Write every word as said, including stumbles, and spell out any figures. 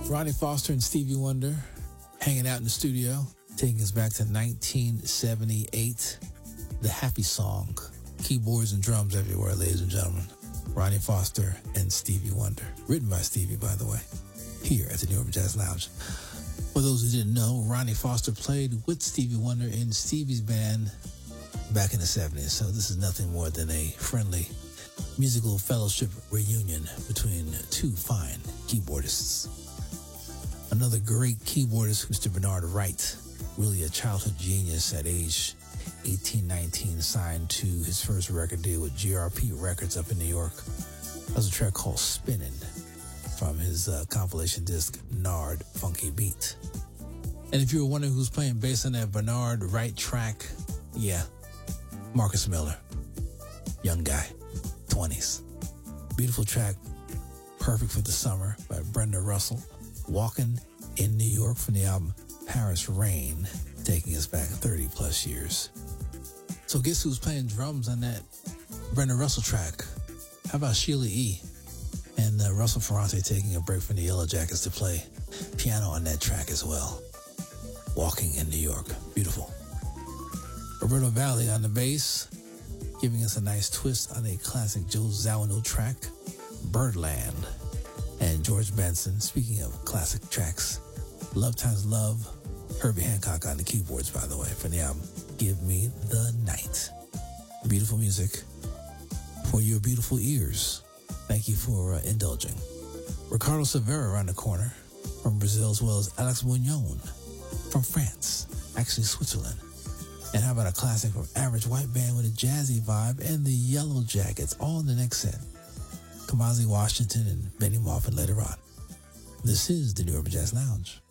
Ronnie Foster and Stevie Wonder hanging out in the studio, taking us back to nineteen seventy-eight. The Happy Song. Keyboards and drums everywhere, ladies and gentlemen. Ronnie Foster and Stevie Wonder. Written by Stevie, by the way, here at the New Urban Jazz Lounge. For those who didn't know, Ronnie Foster played with Stevie Wonder in Stevie's band back in the seventies. So this is nothing more than a friendly musical fellowship reunion between two fine keyboardists. Another great keyboardist, Mister Bernard Wright, really a childhood genius at age eighteen, nineteen, signed to his first record deal with G R P Records up in New York. That was a track called Spinnin' from his uh, compilation disc, Nard Funky Beat. And if you were wondering who's playing bass on that Bernard Wright track, yeah, Marcus Miller. Young guy, twenties. Beautiful track, perfect for the summer, by Brenda Russell. Walking in New York from the album Paris Rain, taking us back thirty plus years. So guess who's playing drums on that Brenda Russell track? How about Sheila E. and uh, Russell Ferrante taking a break from the Yellow Jackets to play piano on that track as well. Walking in New York. Beautiful. Roberto Valli on the bass, giving us a nice twist on a classic Joe Zawinul track, Birdland. And George Benson, speaking of classic tracks, Love Times Love, Herbie Hancock on the keyboards, by the way, for the album Give Me the Night. Beautiful music for your beautiful ears. Thank you for uh, indulging. Ricardo Silveira around the corner from Brazil, as well as Alex Bouillon from France, actually Switzerland. And how about a classic from Average White Band with a jazzy vibe and the Yellow Jackets, all in the next set. Kamasi Washington and Benny Maupin later on. This is the New Urban Jazz Lounge.